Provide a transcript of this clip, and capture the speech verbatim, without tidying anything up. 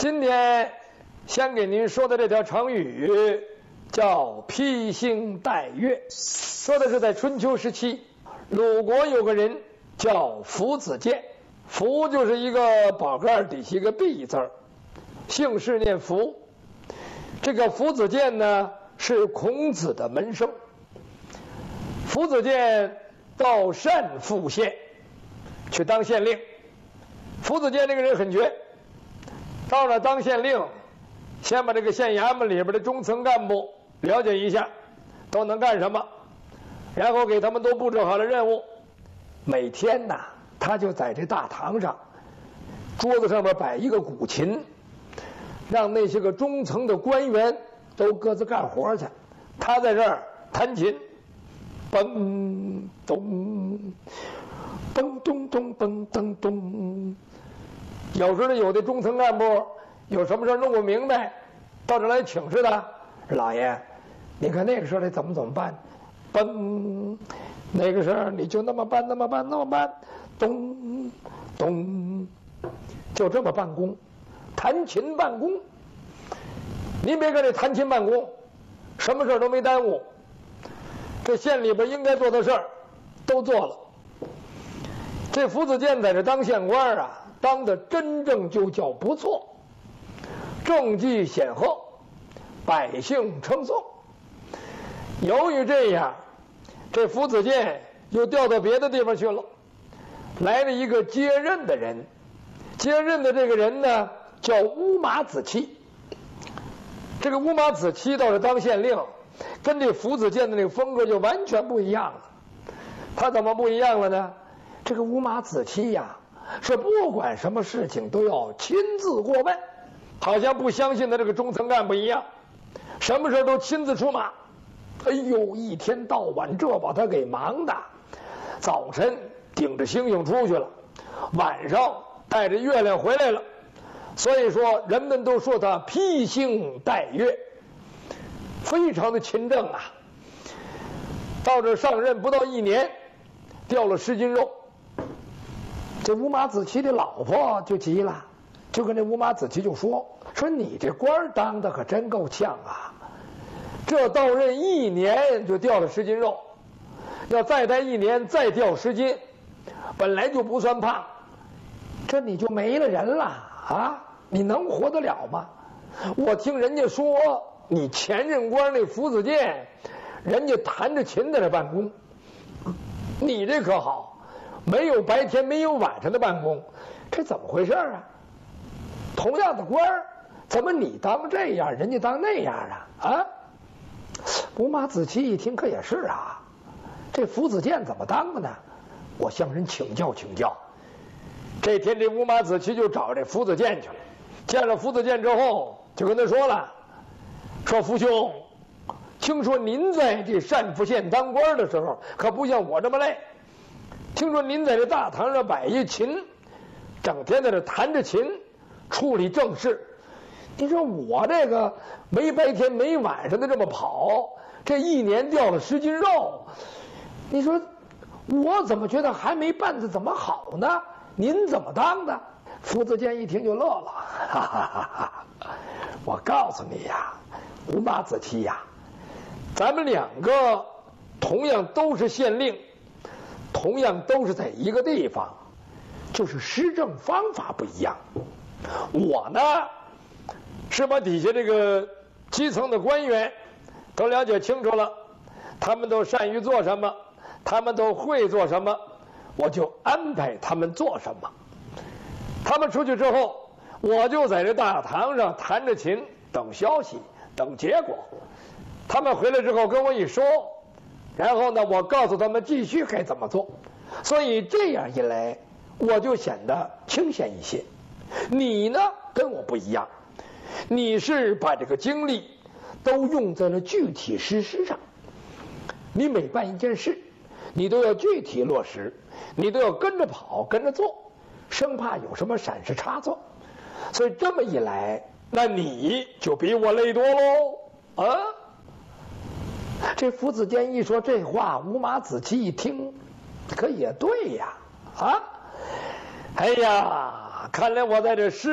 今天先给您说的这条成语叫披星戴月，说的是在春秋时期，鲁国有个人叫苻子建，苻就是一个宝盖底下一个毕字儿，姓氏念苻。这个苻子建呢是孔子的门生。苻子建到单父县去当县令。苻子建这个人很绝，到了当县令，先把这个县衙门里边的中层干部了解一下，都能干什么，然后给他们都布置好了任务。每天呐，他就在这大堂上，桌子上面摆一个古琴，让那些个中层的官员都各自干活去，他在这儿弹琴，嘣咚，嘣咚咚，嘣咚咚。有时候有的中层干部有什么事弄不明白，到这来请示他，老爷，你看那个事儿得怎么怎么办？嘣，那个事儿你就那么办，那么办，那么办，咚咚，就这么办公，弹琴办公。您别看这弹琴办公，什么事儿都没耽误，这县里边应该做的事儿都做了。这苻子建在这当县官啊，当的真正就叫不错，政绩显赫，百姓称颂。由于这样，这苻子建又调到别的地方去了，来了一个接任的人，接任的这个人呢叫乌马子期。这个乌马子期到这当县令，跟这苻子建的那个风格就完全不一样了。他怎么不一样了呢？这个乌马子期呀，是不管什么事情都要亲自过问，好像不相信的这个中层干部一样，什么事都亲自出马。哎呦，一天到晚这把他给忙的，早晨顶着星星出去了，晚上带着月亮回来了，所以说人们都说他披星戴月，非常的勤政啊。到这上任不到一年，掉了十斤肉。这乌马子期的老婆就急了，就跟这乌马子期就说说你这官当的可真够呛啊，这到任一年就掉了十斤肉，要再待一年再掉十斤，本来就不算胖，这你就没了人了啊，你能活得了吗？我听人家说你前任官那苻子建，人家弹着琴在这办公，你这可好，没有白天没有晚上的办公，这怎么回事啊？同样的官儿，怎么你当这样，人家当那样啊？啊！乌马子期一听，可也是啊，这苻子建怎么当的呢？我向人请教请教。这天，这乌马子期就找这苻子建去了。见了苻子建之后，就跟他说了，说苻兄，听说您在这单父县当官的时候，可不像我这么累。听说您在这大堂上摆一琴，整天在这弹着琴，处理政事。你说我这个没白天没晚上的这么跑，这一年掉了十斤肉，你说我怎么觉得还没办得怎么好呢？您怎么当的？苻子建一听就乐了，哈哈哈哈！我告诉你呀，乌马子期呀，咱们两个同样都是县令，同样都是在一个地方，就是施政方法不一样。我呢是把底下这个基层的官员都了解清楚了，他们都善于做什么，他们都会做什么，我就安排他们做什么。他们出去之后，我就在这大堂上弹着琴，等消息，等结果。他们回来之后跟我一说，然后呢，我告诉他们继续该怎么做。所以这样一来，我就显得清闲一些。你呢，跟我不一样，你是把这个精力都用在了具体实施上。你每办一件事，你都要具体落实，你都要跟着跑，跟着做，生怕有什么闪失差错。所以这么一来，那你就比我累多喽啊！这苻子建一说这话，乌马子期一听，可也对呀，啊！哎呀，看来我在这诗